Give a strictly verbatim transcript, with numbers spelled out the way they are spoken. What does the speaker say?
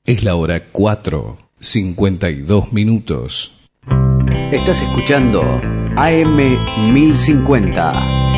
Es la hora cuatro, cincuenta y dos minutos. Estás escuchando A M mil cincuenta.